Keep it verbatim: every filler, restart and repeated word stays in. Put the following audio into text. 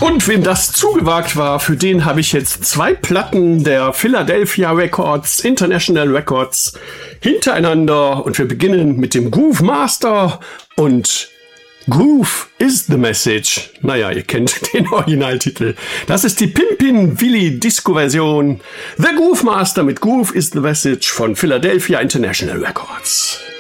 Und wem das zugewagt war, für den habe ich jetzt zwei Platten der Philadelphia Records, International Records, hintereinander. Und wir beginnen mit dem Groove Master und Groove is the Message. Naja, ihr kennt den Originaltitel. Das ist die Pimpin' Willie Disco-Version. The Groove Master mit Groove is the Message von Philadelphia International Records.